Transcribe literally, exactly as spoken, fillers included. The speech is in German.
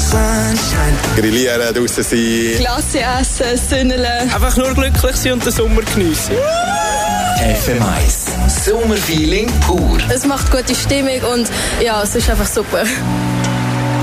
sunshine. Grillieren, draussen sein. Klasse essen, sünneln. Einfach nur glücklich sein und den Sommer geniessen. F M eins. Sommerfeeling pur. Es macht gute Stimmung und ja, es ist einfach super.